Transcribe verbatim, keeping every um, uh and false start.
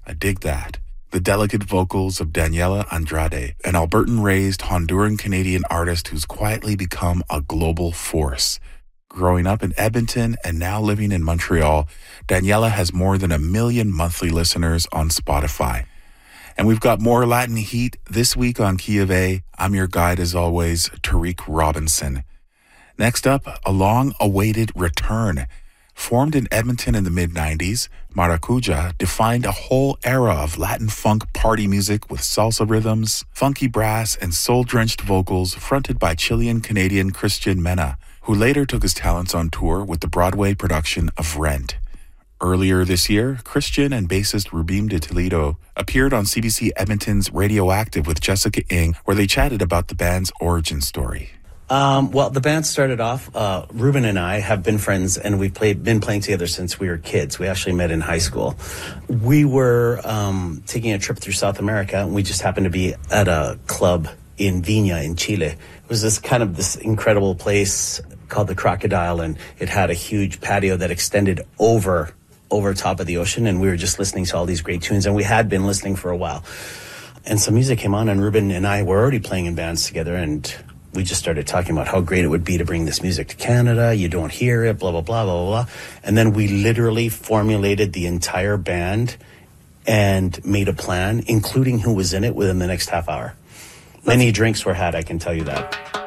I dig that. The delicate vocals of Daniela Andrade, an Albertan-raised Honduran-Canadian artist who's quietly become a global force. Growing up in Edmonton and now living in Montreal, Daniela has more than a million monthly listeners on Spotify. And we've got more Latin heat this week on Key of A. I'm your guide, as always, Tariq Robinson. Next up, a long-awaited return. Formed in Edmonton in the mid nineties, Maracuja defined a whole era of Latin funk party music with salsa rhythms, funky brass, and soul-drenched vocals fronted by Chilean-Canadian Christian Mena, who later took his talents on tour with the Broadway production of Rent. Earlier this year, Christian and bassist Rubim de Toledo appeared on C B C Edmonton's Radioactive with Jessica Ing, where they chatted about the band's origin story. Um, well, the band started off, uh, Ruben and I have been friends, and we've played, been playing together since we were kids. We actually met in high school. We were um, taking a trip through South America, and we just happened to be at a club in Viña in Chile. It was this kind of this incredible place called the Crocodile, and it had a huge patio that extended over over top of the ocean, and we were just listening to all these great tunes, and we had been listening for a while. And some music came on, and Ruben and I were already playing in bands together, and we just started talking about how great it would be to bring this music to Canada. You don't hear it, blah, blah, blah, blah, blah. And then we literally formulated the entire band and made a plan, including who was in it, within the next half hour. Many drinks were had, I can tell you that.